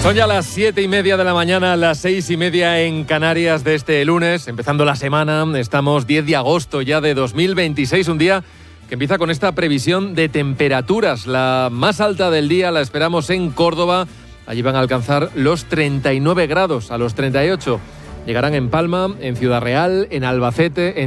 Son ya las 7:30 de la mañana, las 6:30 en Canarias de este lunes, empezando la semana. Estamos 10 de agosto ya de 2026, un día que empieza con esta previsión de temperaturas. La más alta del día la esperamos en Córdoba. Allí van a alcanzar los 39 grados, a los 38. Llegarán en Palma, en Ciudad Real, en Albacete, en